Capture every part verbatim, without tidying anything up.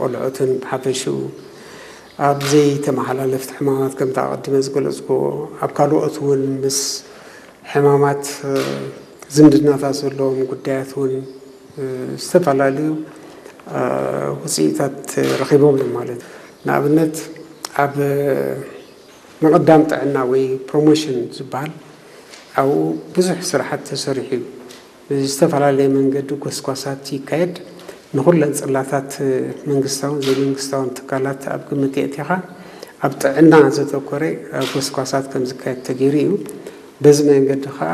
ቆልዑትን ሓፈሽው ኣብ ዘይ ተመሓላለፍቲ ሕማማት ከም ተቐዲመ ዝገለጽኩ ኣብ ካልኦት እውን ምስ ሕማማት ዝምድናታት ዘለዎም ጉዳያት እውን ዝተፈላለዩ ውፅኢታት ረኺቦም እዮም ማለት ንኣብነት ኣብ መቐዳም ጥዕና ወይ ፕሮሞሽን ዝበሃል ኣብኡ ብዙሕ ስራሓት ተሰሪሑ እዩ ዝተፈላለዩ መንገዲ ጎስጓሳት ይካየድ ንኹለን ጽላታት መንግስታውን ዘይመንግስታውን ትካላት ኣብ ግምት የእቲኻ ኣብ ጥዕና ዘተኮረ ጎስጓሳት ከም ዝካየድ ተገይሩ እዩ በዚ መንገዲ ከዓ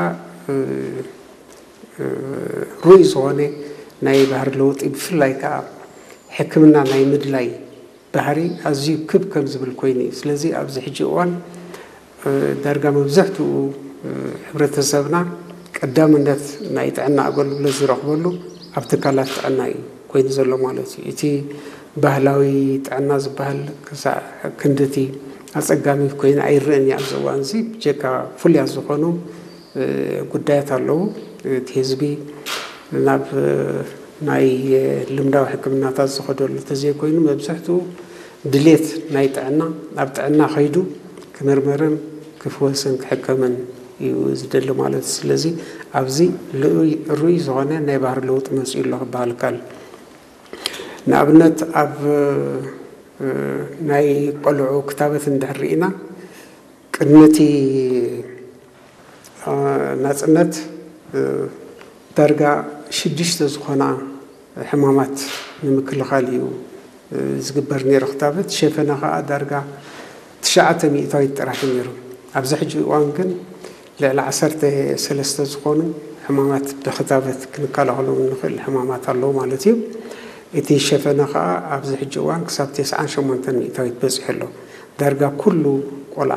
ሩይ ዝኾነ ናይ ባህር ለውጢ ብፍላይ ከዓ ሕክምና ናይ ምድላይ ባህሪ ኣዝዩ ክብ ከም ዝብል ኮይኑ እዩ ስለዚ ኣብዚ ሕጂ እዋን ዳርጋ መብዛሕትኡ ሕብረተሰብና ቀዳምነት ናይ ጥዕና ኣገልግሎት ዝረኽበሉ ኣብ ትካላት ጥዕና እዩ ኮይኑ ዘሎ ማለት እዩ እቲ ባህላዊ ጥዕና ዝበሃል ክሳዕ ክንደቲ ኣጸጋሚ ኮይኑ ኣይርአን እያ ኣብዚ እዋን እዚ ብጀካ ፍሉያት ዝኾኑ ጉዳያት ኣለዉ እቲ ህዝቢ ናብ ናይ ልምዳዊ ሕክምናታት ዝኸደሉ ተዘይኮይኑ መብዛሕትኡ ድሌት ናይ ጥዕና ኣብ ጥዕና ኸይዱ ክምርመርን ክፍወስን ክሕከምን እዩ ዝደሊ ማለት ስለዚ ኣብዚ ሩይ ዝኾነ ናይ ባህር ለውጢ መፅኡ ኣሎ ክበሃል ይከኣል ንኣብነት ኣብ ናይ ቆልዑ ክታበት እንድሕር ርኢና ቅድመቲ ናጽነት ዳርጋ ሽዱሽተ ዝኾና ሕማማት ንምክልኻል እዩ ዝግበር ነይሩ ክታበት ሸፈነ ከዓ ዳርጋ ትሽዓተ ሚእታዊት ጥራሕ ነይሩ ኣብዚ ሕጂ እዋን ግን ልዕሊ ዓሰርተ ሰለስተ ዝኾኑ ሕማማት ብክታበት ክንከላኸሎም ንኽእል ሕማማት ኣለዉ ማለት እዩ እቲ ሸፈነ ከዓ ኣብዚ ሕጂ እዋን ክሳብ ተስዓን ሸሞንተን ሚእታዊት በፂሑ ኣሎ ዳርጋ ኩሉ ቆልዓ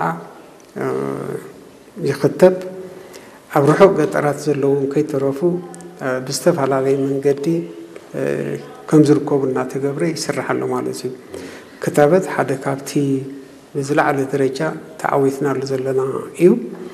ይኽተብ ኣብ ርሑቕ ገጠራት ዘለውን ከይተረፉ ብዝተፈላለየ መንገዲ ከም ዝርከቡ እናተገብረ ይስራሕ ኣሎ ማለት እዩ ክታበት ሓደ ካብቲ ብዝለዓለ ደረጃ ተዓዊትናሉ ዘለና እዩ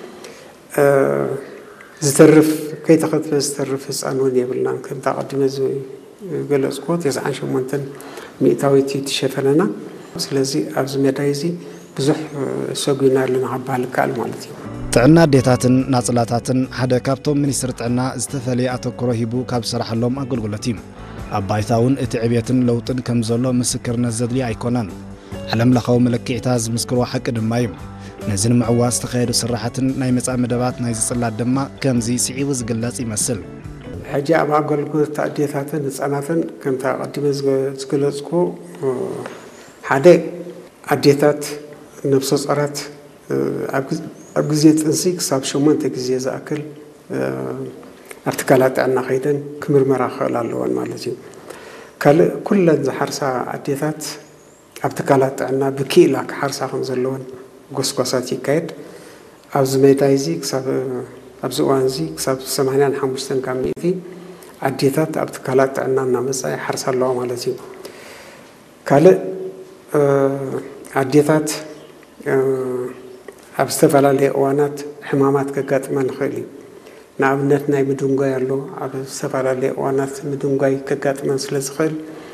ዝተርፍ ከይተኸትፈ ዝተርፍ ህፃን እውን የብልናን ከም ተቐዲመ ዝገለጽኩ ተስዓን ሸሞንተን ሚእታዊት እዩ ትሸፈነና ስለዚ ኣብዚ ሜዳ እዚ ብዙሕ ሰጉና ኣለና ክበሃል ይከኣል ማለት እዩ ጥዕና ኣዴታትን ናጽላታትን ሓደ ካብቶም ሚኒስትሪ ጥዕና ዝተፈለየ ኣተኩሮ ሂቡ ካብ ዝሰርሐሎም ኣገልግሎት እዩ ኣብ ባይታ እውን እቲ ዕብየትን ለውጥን ከም ዘሎ ምስክርነት ዘድልዮ ኣይኮነን ዓለም ለኻዊ መለክዕታት ዝምስክርዎ ሓቂ ድማ እዩ ነዚ ንምዕዋዝ ዝተኻየዱ ስራሓትን ናይ መጻኢ መደባት ናይ ዝጽላት ድማ ከምዚ ስዒቡ ዝግለጽ ይመስል ሕጂ ኣብ ኣገልግሎት ኣዴታትን ህፃናትን ከም ተቐዲመ ዝገለጽኩ ሓደ ኣዴታት ነፍሰ ጸራት ኣብ ግዜ ጥንሲ ክሳብ ሸሞንተ ግዜ ዝኣክል ኣብ ትካላት ጥዕና ኸይደን ክምርመራ ክኽእል ኣለወን ማለት እዩ ካልእ ኩለን ዝሓርሳ ኣዴታት ኣብ ትካላት ጥዕና ብክኢላ ክሓርሳ ከም ዘለወን ጎስጓሳት ይካየድ ኣብዚ ሜዳ እዚ ክሳብ ኣብዚ እዋን እዚ ክሳብ ሰማንያን ሓሙሽተን ካብ ሚእቲ ኣዴታት ኣብ ትካላት ጥዕና እናመጻ ይሓርሳ ኣለዋ ማለት እዩ ካልእ ኣዴታት ኣብ ዝተፈላለየ እዋናት ሕማማት ከጋጥመን ይኽእል እዩ ንኣብነት ናይ ምድንጓይ ኣሎ ኣብ ዝተፈላለየ እዋናት ምድንጓይ ከጋጥመን ስለ ዝኽእል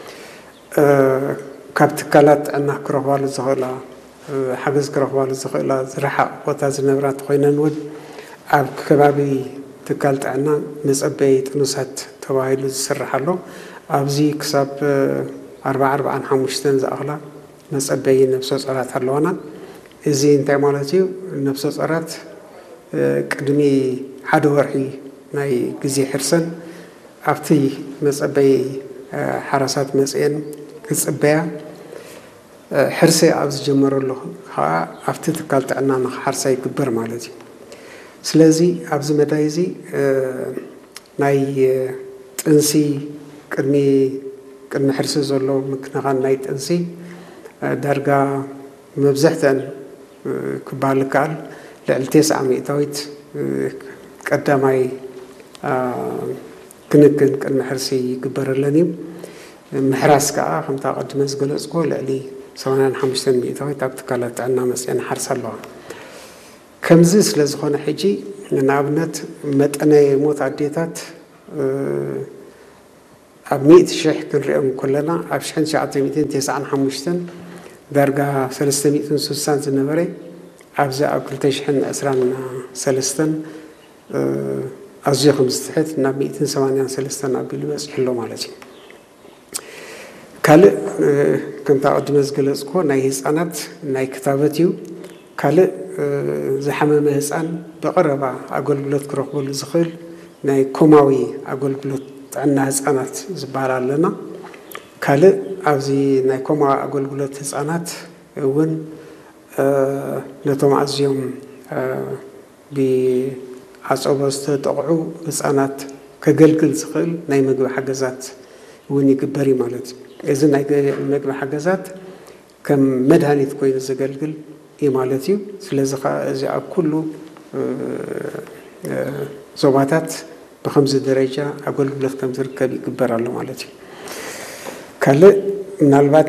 ካብ ትካላት ጥዕና ክረኽባሉ ዝኽእላ ሓገዝ ክረኽባሉ ዝኽእላ ዝረሓቕ ቦታ ዝነብራ እንተኾይነን እውን ኣብ ከባቢ ትካል ጥዕና መጸበዪ ጥኑሳት ተባሂሉ ዝስራሕ ኣሎ ኣብዚ ክሳብ ኣርባዓ ኣርባዓን ሓሙሽተን ዝኣኽላ መጸበዪ ነፍሰ ጸራት ኣለዋና እዚ እንታይ ማለት እዩ ነፍሰ ጸራት ቅድሚ ሓደ ወርሒ ናይ ግዜ ሕርሰን ኣብቲ መጸበዪ ሓረሳት መጽአን ክጽበያ ሕርሰ ኣብ ዝጀመረሉ ከዓ ኣብቲ ትካል ጥዕና ንኽሓርሳ ይግበር ማለት እዩ ስለዚ ኣብዚ መዳይ እዚ ናይ ጥንሲ ቅድሚ ቅድሚ ሕርሲ ዘሎ ምክንኻን ናይ ጥንሲ ዳርጋ መብዛሕትአን ክበሃል ይከኣል ልዕሊ ተስዓ ሚእታዊት ቀዳማይ ክንክን ቅድሚ ሕርሲ ይግበረለን እዩ ምሕራስ ከዓ ከም ተቐዲመ ዝገለጽኩ ልዕሊ ሰማንያን ሓሙሽተን ሚእታዊት ኣብ ትካላት ጥዕና መጽአን ሓርሳ ኣለዋ ከምዚ ስለ ዝኾነ ሕጂ ንኣብነት መጠነ ሞት ኣዴታት ኣብ مئة شح ክንሪኦም كلنا ኣብ شحن شعبت مئتين تسعة وخمسين درجة ثلاثة مئة وستين ዝነበረ ኣብዚ ኣብ كل شحن عشرين ثلاثة أزيد خمسة تحت ናብ مئتين وثمانية وثلاثين أبيل بس حلو مالتي كله كنت أقدم أزجلسكو نايس أنات ناي كتابتيو كله زحمة هسان بقربة أقول بلوت كروك بول زخيل ناي كوماوي أقول بلوت عنا هسانات زبارة لنا كله أبزي ناي كوما أقول بلوت هسانات ون نتوم عزيهم بعصابة تقعو هسانات كجلجل زخيل ناي مجمع حجزات وني كبري مالتي إذا ناي مجمع حجزات كم مدهني تكوين زجلجل إمالتي سلزقة إذا كله زواتات بخمس درجة أقول بلغ كم تركب يكبر على مالتي كله من الوقت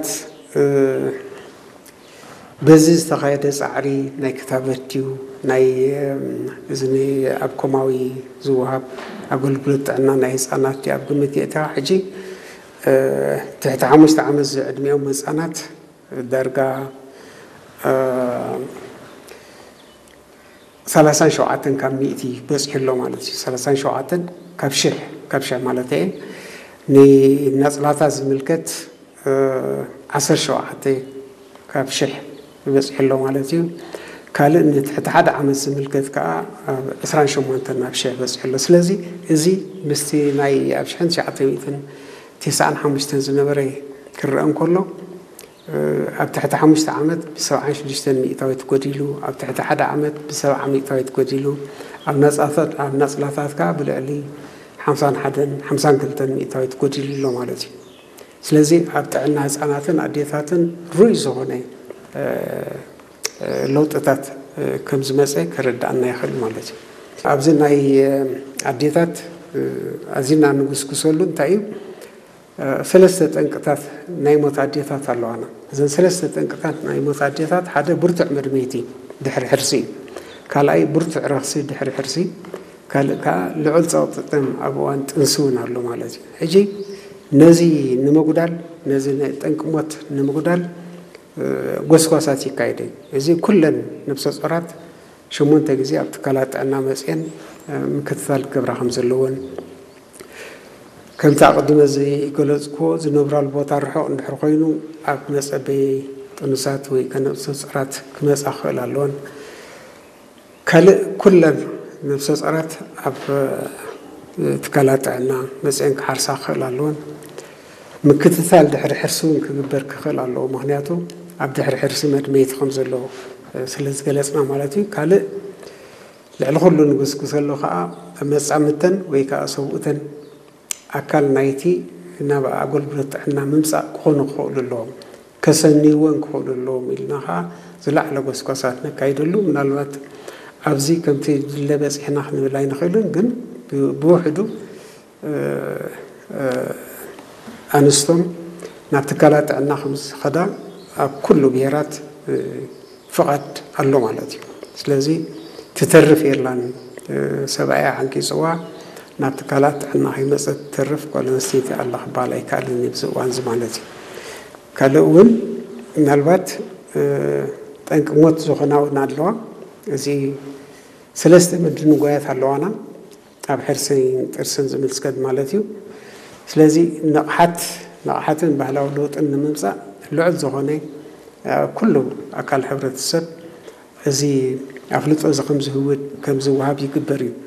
بزز تقاعد سعري ناي كتابتيو ناي إذني أبكماوي زوهاب أقول بلغ عنا ناي سانات أبقى متيتا حجي تحت عمس تعمز عدمي أو مسانات درجة ثلاثين شعاتن كم مئتي بس حلو مالتي ثلاثين شعاتن كبشح كبشح مالتي ني الناس لا تازم ملكت عشر شعاتي كبشح بس حلو مالتي قال إن تحت حد عمل ملكت كا عشرين شمانتن كبشح بس حلو سلزي إزي مستي ناي أبشحن شعاتي مئتين تسعة وخمسين زنبري كررم كله أب تحت خمسة عمد بسبعة شديشتن مئة تقديلو أب تحت حدا عمد بسبعة مئة تقديلو أب ناس أثر أب ناس لا تذكر علي خمسان حدن خمسان كلتن مئة تقديلو مالتي سلزي أب تعنا هساناتن أديثاتن رويزو هنا لو تتات كم زمسة كرد عنا يخل مالتي أبزنا هي أديثات أزينا نقص كسولون تايو ثلاثة أنقطات نايموت عديثات اللوانا إذن ثلاثة أنقطات نايموت عديثات هذا برتع مرميتي دحر حرسي قال أي برتع رخصي دحر حرسي قال كا لعل صوتتم أبوان تنسون هالو مالتي هجي نزي نمقدال نزي تنكموت نمقدال قسقاساتي كايدي إذا كلن نفس الصورات شمون تجزي أبتكالات أنا مسئن مكتثال كبرا خمس اللون كم تعقدنا زي يقولوا زي نبرة البوتار حق نحرقينه أب مسأبي تنسات وكان سسرات كمس أخل اللون كل كل نفس سسرات أب تكلات عنا مسئن كحرس أخل اللون مكتثال دحر حرسون كبر كخل اللون مهنياته أب دحر حرس مد ميت خمس اللون سلز جلسنا مالتي كل لعلخلو نقص كسلو خاء مسأمتن ويكا سوءتن أكل نايتي نبى أقول بلتحنا ممسك خون خول اللوم كسني وين خول اللوم إلناها زلع لقص قصاتنا كايد اللوم من الوقت أبزي كم تجلبس إحنا خن ولاين خيلون جن بوحدو أنستم نبتكلات عنا خمس خدا كل بيرات فقط اللوم على سلزي تترف إيرلان سبعة عنكي سوا نبتكلات عنا هي مسألة ترف قال نسيت الله بالي كالني بزوان زمانتي كالون من الوقت تانك موت زخنا ونادلوا زي ثلاثة مدن وقايات هالوانا أب حرسين ترسن زميل سكاد مالتيو سلازي نقحت نقحت بهلا ولوت إن ممسا لعد زخني كله أكل حبرة السب زي أفلت أز خمس هو كم زوهاب يكبري